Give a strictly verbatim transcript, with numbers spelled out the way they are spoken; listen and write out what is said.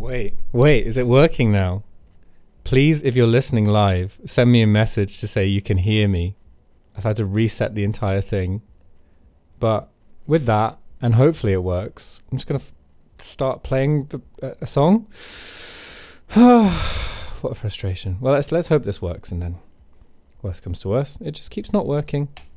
Wait, wait, is it working now? Please, if you're listening live, send me a message to say you can hear me. I've had to reset the entire thing. But with that, and hopefully it works, I'm just going to f- start playing the, uh, a song. What a frustration. Well, let's let's hope this works, and then worst comes to worst, it just keeps not working.